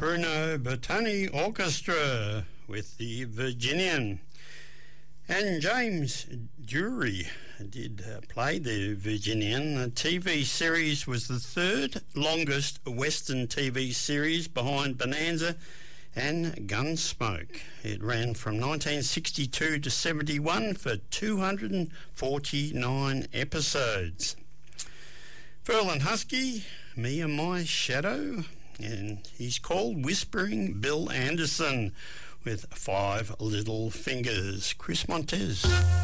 Bruno Bertoni Orchestra with the Virginian. And James Dury did play the Virginian. The TV series was the third longest Western TV series behind Bonanza and Gunsmoke. It ran from 1962 to 71 for 249 episodes. Verlin Husky, Me and My Shadow, and he's called Whispering Bill Anderson with 5 Little Fingers. Chris Montez.